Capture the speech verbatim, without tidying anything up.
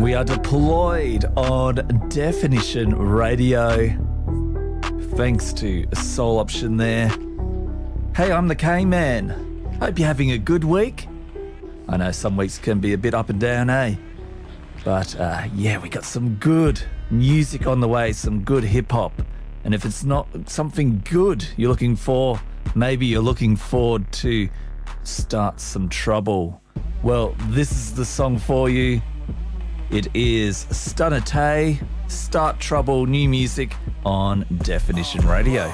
We are deployed on Definition Radio. Thanks to Soul Option there. Hey, I'm the K-Man. Hope you're having a good week. I know some weeks can be a bit up and down, eh? But uh, yeah, we got some good music on the way, some good hip-hop. And if it's not something good you're looking for, maybe you're looking forward to start some trouble. Well, this is the song for you. It is Stunna Tay, Start Trouble, new music on Definition Radio.